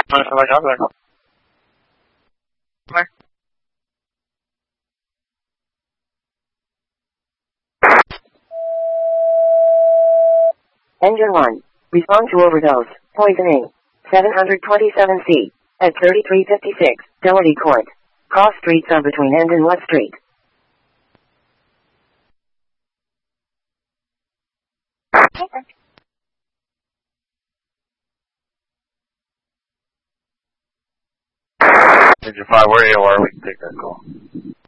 Engine 1. Respond to overdose. Poisoning. 727C. At 3356. Doherty Court. Cross streets are between End and West Street. Engine 5, where you are, we can take that call.